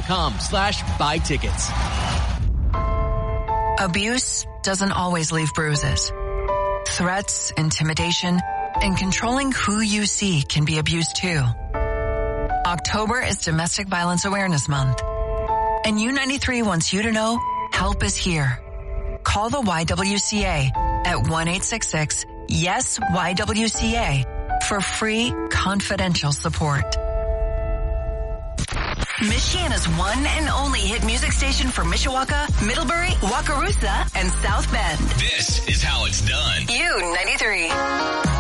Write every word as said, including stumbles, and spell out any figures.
com slash buy tickets. Abuse doesn't always leave bruises. Threats, intimidation, and controlling who you see can be abuse too. October is Domestic Violence Awareness Month, and U ninety-three wants you to know help is here. Call the Y W C A at one eight six six yes Y W C A for free confidential support. Michiana's one and only hit music station for Mishawaka, Middlebury, Wakarusa, and South Bend. This is how it's done. U ninety-three.